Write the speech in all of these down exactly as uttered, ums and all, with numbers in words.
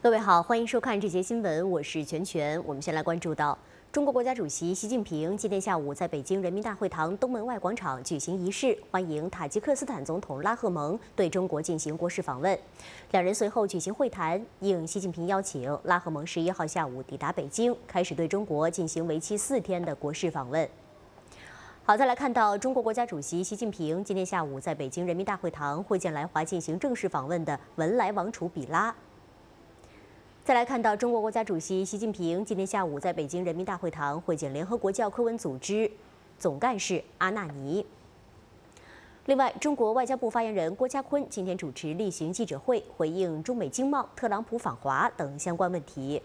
各位好，欢迎收看这节新闻，我是全全。我们先来关注到，中国国家主席习近平今天下午在北京人民大会堂东门外广场举行仪式，欢迎塔吉克斯坦总统拉赫蒙对中国进行国事访问。两人随后举行会谈，应习近平邀请，拉赫蒙十一号下午抵达北京，开始对中国进行为期四天的国事访问。好，再来看到中国国家主席习近平今天下午在北京人民大会堂会见来华进行正式访问的文莱王储比拉。再来看到中国国家主席习近平今天下午在北京人民大会堂会见联合国教科文组织总干事阿纳尼。另外，中国外交部发言人郭家坤今天主持例行记者会，回应中美经贸、特朗普访华等相关问题。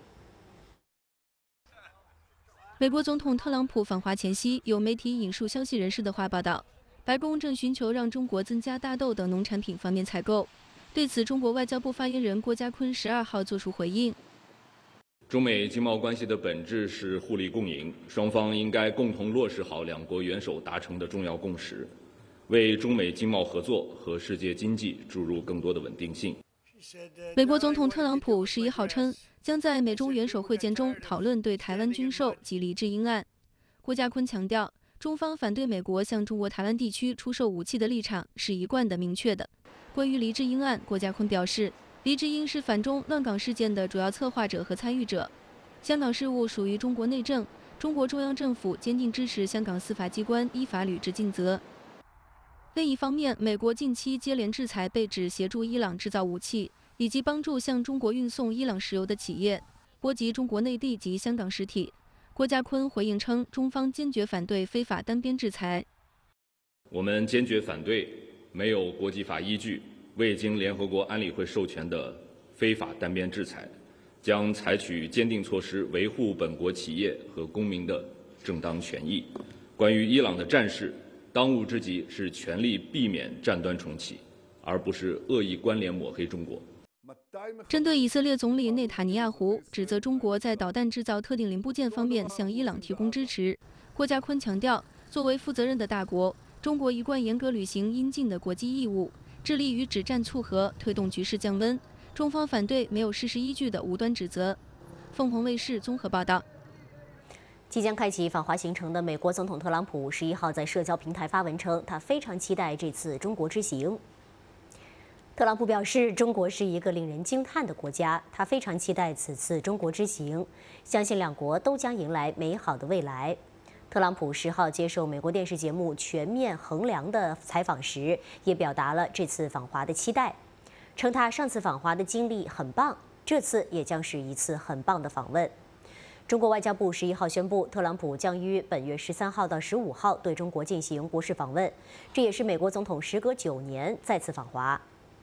美国总统特朗普访华前夕，有媒体引述消息人士的话报道，白宫正寻求让中国增加大豆等农产品方面采购。对此，中国外交部发言人郭家坤十二号作出回应。 中美经贸关系的本质是互利共赢，双方应该共同落实好两国元首达成的重要共识，为中美经贸合作和世界经济注入更多的稳定性。 美国总统特朗普十一号称，将在美中元首会见中讨论对台湾军售及黎智英案。郭家坤强调，中方反对美国向中国台湾地区出售武器的立场是一贯的、明确的。关于黎智英案，郭家坤表示，黎智英是反中乱港事件的主要策划者和参与者。香港事务属于中国内政，中国中央政府坚定支持香港司法机关依法履职尽责。另一方面，美国近期接连制裁被指协助伊朗制造武器，以及帮助向中国运送伊朗石油的企业，波及中国内地及香港实体。郭家坤回应称，中方坚决反对非法单边制裁。 我们坚决反对没有国际法依据、未经联合国安理会授权的非法单边制裁，将采取坚定措施维护本国企业和公民的正当权益。关于伊朗的战事，当务之急是全力避免战端重启，而不是恶意关联抹黑中国。 针对以色列总理内塔尼亚胡指责中国在导弹制造特定零部件方面向伊朗提供支持，郭家坤强调，作为负责任的大国，中国一贯严格履行应尽的国际义务，致力于止战促和，推动局势降温。中方反对没有事实依据的无端指责。凤凰卫视综合报道。 即将开启访华行程的美国总统特朗普十一号在社交平台发文称，他非常期待这次中国之行。特朗普表示，中国是一个令人惊叹的国家，他非常期待此次中国之行，相信两国都将迎来美好的未来。特朗普十号接受美国电视节目《全面衡量》的采访时，也表达了这次访华的期待，称他上次访华的经历很棒，这次也将是一次很棒的访问。中国外交部十一号宣布，特朗普将于本月十三号到十五号对中国进行国事访问，这也是美国总统时隔九年再次访华。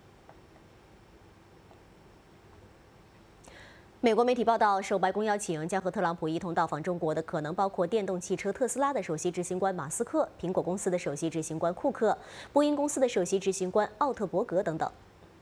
美国媒体报道，受白宫邀请，将和特朗普一同到访中国的可能包括电动汽车特斯拉的首席执行官马斯克、苹果公司的首席执行官库克、波音公司的首席执行官奥特伯格等等。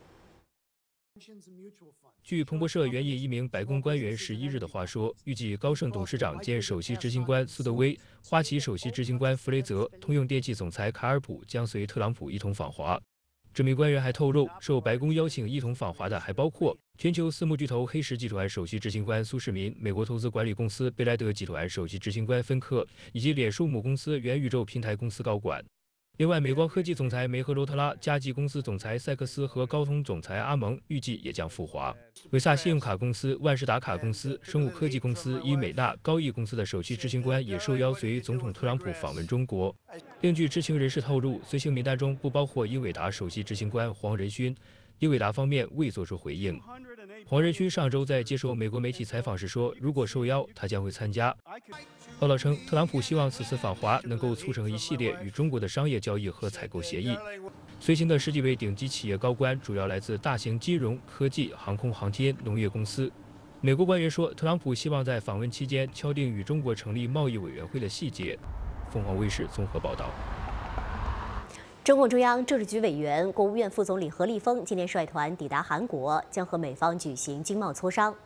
据彭博社援引一名白宫官员十一日的话说，预计高盛董事长兼首席执行官苏德威、花旗首席执行官弗雷泽、通用电气总裁卡尔普将随特朗普一同访华。这名官员还透露，受白宫邀请一同访华的还包括全球私募巨头黑石集团首席执行官苏世民、美国投资管理公司贝莱德集团首席执行官芬克，以及脸书母公司元宇宙平台公司高管。另外，美光科技总裁梅赫罗特拉、嘉际公司总裁塞克斯和高通总裁阿蒙预计也将赴华。维萨信用卡公司、万事达卡公司、生物科技公司、伊美纳、高毅公司的首席执行官也受邀随总统特朗普访问中国。另据知情人士透露，随行名单中不包括英伟达首席执行官黄仁勋，英伟达方面未作出回应。黄仁勋上周在接受美国媒体采访时说，如果受邀，他将会参加。报道称，特朗普希望此次访华能够促成一系列与中国的商业交易和采购协议。随行的十几位顶级企业高官主要来自大型金融、科技、航空航天、农业公司。美国官员说，特朗普希望在访问期间敲定与中国成立贸易委员会的细节。凤凰卫视综合报道。 中共中央政治局委员、国务院副总理何立峰今天率团抵达韩国，将和美方举行经贸磋商。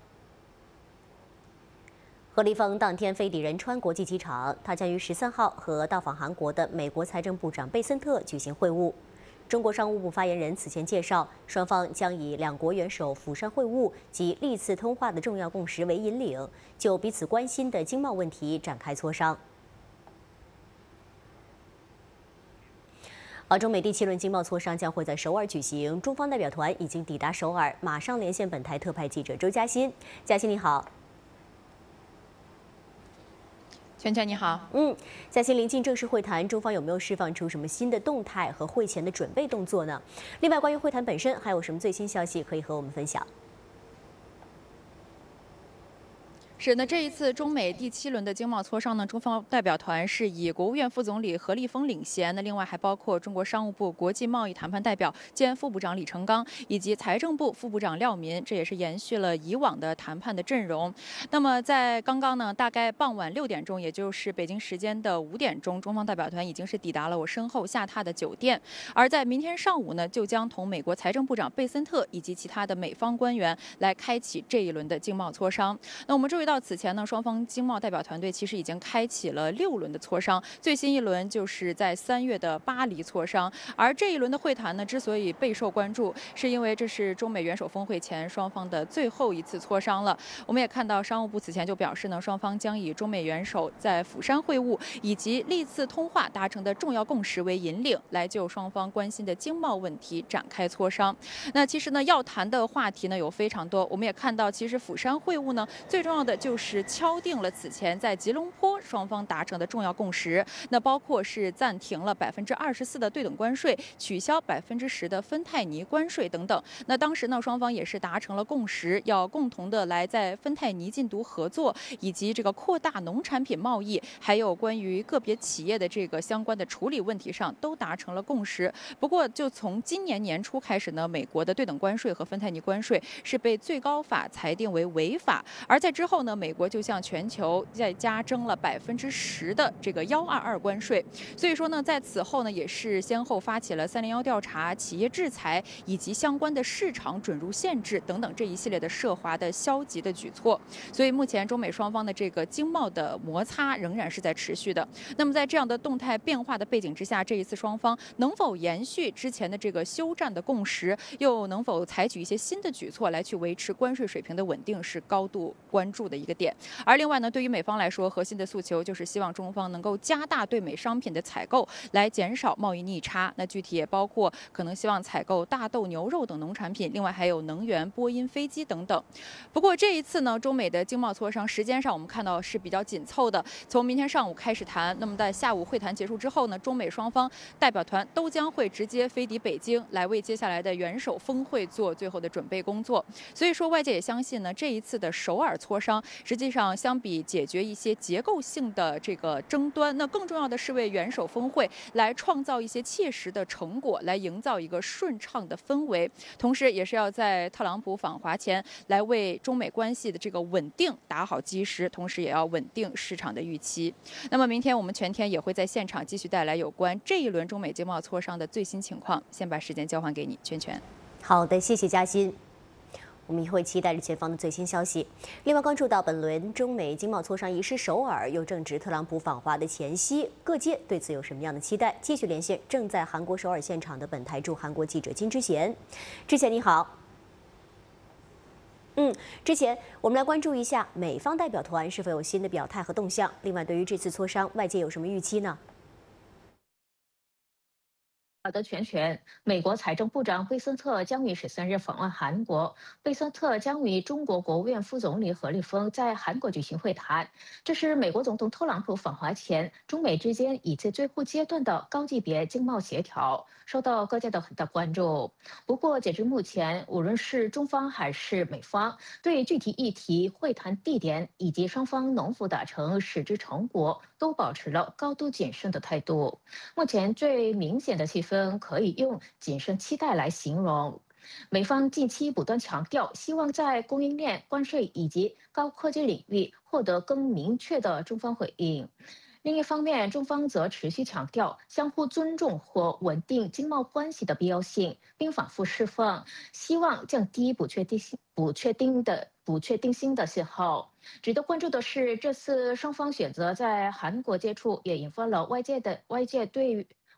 何立峰当天飞抵仁川国际机场，他将于十三号和到访韩国的美国财政部长贝森特举行会晤。 中国商务部发言人此前介绍，双方将以两国元首釜山会晤及历次通话的重要共识为引领，就彼此关心的经贸问题展开磋商。而中美第七轮经贸磋商将会在首尔举行，中方代表团已经抵达首尔，马上连线本台特派记者周嘉欣。嘉欣你好。 圈圈你好， 嗯，嘉欣，临近正式会谈，中方有没有释放出什么新的动态和会前的准备动作呢？另外，关于会谈本身，还有什么最新消息可以和我们分享？ 是，那这一次中美第七轮的经贸磋商呢，中方代表团是以国务院副总理何立峰领衔，那另外还包括中国商务部国际贸易谈判代表兼副部长李成刚，以及财政部副部长廖民，这也是延续了以往的谈判的阵容。那么在刚刚呢，大概傍晚六点钟，也就是北京时间的五点钟，中方代表团已经是抵达了我身后下榻的酒店，而在明天上午呢，就将同美国财政部长贝森特以及其他的美方官员来开启这一轮的经贸磋商。那我们注意到。 到此前呢，双方经贸代表团队其实已经开启了六轮的磋商，最新一轮就是在三月的巴黎磋商。而这一轮的会谈呢，之所以备受关注，是因为这是中美元首峰会前双方的最后一次磋商了。我们也看到，商务部此前就表示呢，双方将以中美元首在釜山会晤以及历次通话达成的重要共识为引领，来就双方关心的经贸问题展开磋商。那其实呢，要谈的话题呢有非常多。我们也看到，其实釜山会晤呢，最重要的就是敲定了此前在吉隆坡双方达成的重要共识，那包括是暂停了百分之二十四的对等关税，取消百分之十的芬太尼关税等等。那当时呢，双方也是达成了共识，要共同的来在芬太尼禁毒合作，以及这个扩大农产品贸易，还有关于个别企业的这个相关的处理问题上都达成了共识。不过，就从今年年初开始呢，美国的对等关税和芬太尼关税是被最高法裁定为违法，而在之后呢，美国就向全球再加征了百分之十的这个幺二二关税。所以说呢，在此后呢，也是先后发起了三零幺调查、企业制裁以及相关的市场准入限制等等这一系列的涉华的消极的举措。所以目前中美双方的这个经贸的摩擦仍然是在持续的。那么在这样的动态变化的背景之下，这一次双方能否延续之前的这个休战的共识，又能否采取一些新的举措来去维持关税水平的稳定，是高度关注的一个点。而另外呢，对于美方来说，核心的诉求就是希望中方能够加大对美商品的采购，来减少贸易逆差。那具体也包括可能希望采购大豆、牛肉等农产品，另外还有能源、波音飞机等等。不过这一次呢，中美的经贸磋商时间上我们看到是比较紧凑的，从明天上午开始谈，那么在下午会谈结束之后呢，中美双方代表团都将会直接飞抵北京，来为接下来的元首峰会做最后的准备工作。所以说，外界也相信呢，这一次的首尔磋商，实际上相比解决一些结构性的这个争端，那更重要的是为元首峰会来创造一些切实的成果，来营造一个顺畅的氛围，同时也是要在特朗普访华前来为中美关系的这个稳定打好基石，同时也要稳定市场的预期。那么明天我们全天也会在现场继续带来有关这一轮中美经贸磋商的最新情况。先把时间交还给你，圈圈。 好的，谢谢嘉欣。我们也会期待着前方的最新消息。另外，关注到本轮中美经贸磋商仪式首尔，又正值特朗普访华的前夕，各界对此有什么样的期待？继续连线正在韩国首尔现场的本台驻韩国记者金之贤。之前你好。嗯，之前我们来关注一下美方代表团是否有新的表态和动向。另外，对于这次磋商，外界有什么预期呢？ 好的，全权。美国财政部长贝森特将于十三日访问韩国，贝森特将与中国国务院副总理何立峰在韩国举行会谈。这是美国总统特朗普访华前，中美之间已在最后阶段的高级别经贸协调，受到各界的很大关注。不过，截至目前，无论是中方还是美方，对具体议题、会谈地点以及双方能否达成实质成果，都保持了高度谨慎的态度。目前最明显的气氛可以用谨慎期待来形容。美方近期不断强调，希望在供应链、关税以及高科技领域获得更明确的中方回应。另一方面，中方则持续强调相互尊重或稳定经贸关系的必要性，并反复释放希望降低不确定性、不确定的不确定性的信号。值得关注的是，这次双方选择在韩国接触，也引发了外界的外界对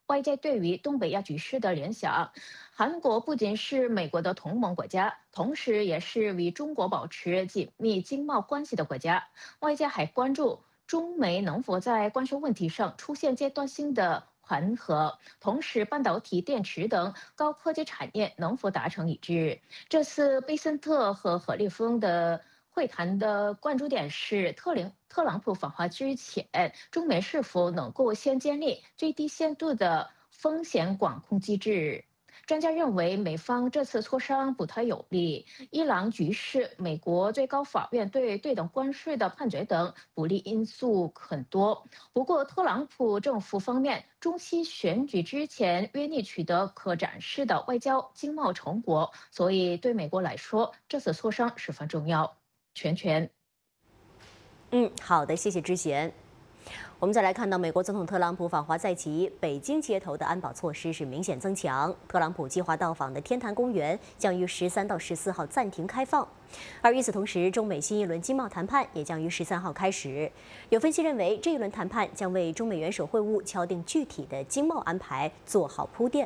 外界对于东北亚局势的联想。韩国不仅是美国的同盟国家，同时也是与中国保持紧密经贸关系的国家。外界还关注中美能否在关税问题上出现阶段性的缓和，同时半导体、电池等高科技产业能否达成一致。这次贝森特和何立峰的会谈的关注点是特林特朗普访华之前，中美是否能够先建立最低限度的风险管控机制。专家认为，美方这次磋商不太有利。伊朗局势、美国最高法院对对等关税的判决等不利因素很多。不过，特朗普政府方面，中期选举之前约拟取得可展示的外交经贸成果，所以对美国来说，这次磋商十分重要。全权。 嗯，好的，谢谢之璇。我们再来看到，美国总统特朗普访华在即，北京街头的安保措施是明显增强。特朗普计划到访的天坛公园将于十三到十四号暂停开放，而与此同时，中美新一轮经贸谈判也将于十三号开始。有分析认为，这一轮谈判将为中美元首会晤敲定具体的经贸安排做好铺垫。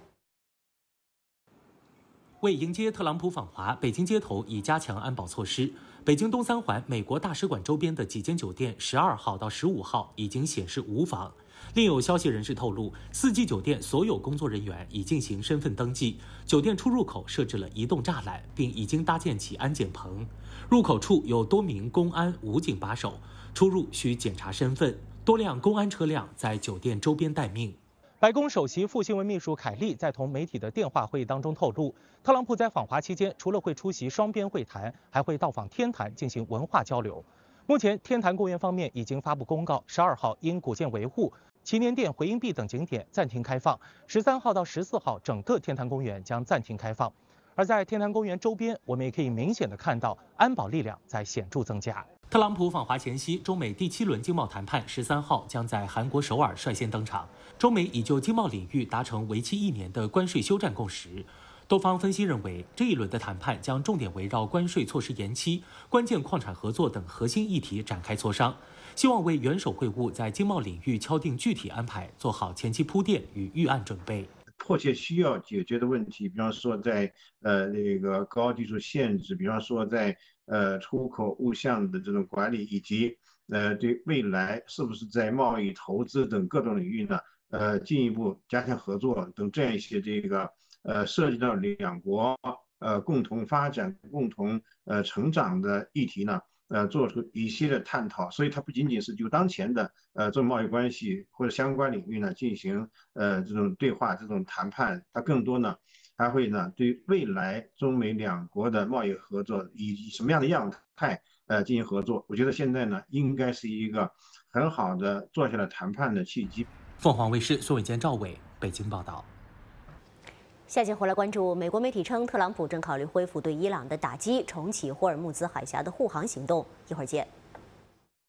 为迎接特朗普访华，北京街头已加强安保措施。北京东三环美国大使馆周边的几间酒店，十二号到十五号已经显示无房。另有消息人士透露，四季酒店所有工作人员已进行身份登记，酒店出入口设置了移动栅栏，并已经搭建起安检棚。入口处有多名公安武警把守，出入需检查身份。多辆公安车辆在酒店周边待命。白宫首席副新闻秘书凯利在同媒体的电话会议当中透露，特朗普在访华期间，除了会出席双边会谈，还会到访天坛进行文化交流。目前，天坛公园方面已经发布公告，十二号因古建维护、祈年殿、回音壁等景点暂停开放，十三号到十四号整个天坛公园将暂停开放。而在天坛公园周边，我们也可以明显的看到安保力量在显著增加。特朗普访华前夕，中美第七轮经贸谈判十三号将在韩国首尔率先登场。中美已就经贸领域达成为期一年的关税休战共识。多方分析认为，这一轮的谈判将重点围绕关税措施延期、关键矿产合作等核心议题展开磋商，希望为元首会晤在经贸领域敲定具体安排，做好前期铺垫与预案准备。 迫切需要解决的问题，比方说在呃那个高技术限制，比方说在呃出口物项的这种管理，以及呃对未来是不是在贸易、投资等各种领域呢，呃进一步加强合作等这样一些这个呃涉及到两国呃共同发展、共同呃成长的议题呢，呃做出一系列探讨。所以它不仅仅是就当前的呃这种贸易关系或者相关领域呢进行呃这种对话、这种谈判，它更多呢还会呢对未来中美两国的贸易合作以什么样的样态呃进行合作。我觉得现在呢应该是一个很好的坐下来谈判的契机。 凤凰卫视宋伟坚、赵伟北京报道。 下节回来关注，美国媒体称，特朗普正考虑恢复对伊朗的打击，重启霍尔木兹海峡的护航行动。一会儿见。